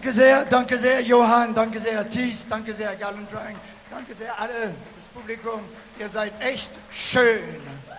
danke sehr, Johann, danke sehr, Thies, danke sehr, Gallendrang, danke sehr alle, das Publikum. Ihr seid echt schön.